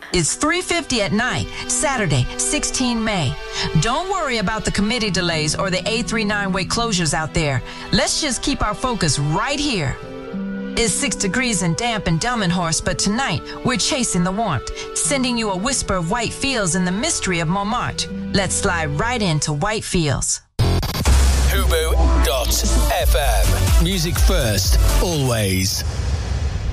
It's 3:50 at night, Saturday, 16 May. Don't worry about the committee delays or the A39-way closures out there. Let's just keep our focus right here. It's 6 degrees and damp in Delmenhorst, but tonight we're chasing the warmth, sending you a whisper of white fields in the mystery of Montmartre. Let's slide right into white fields. Fubu.FM. Music first, always.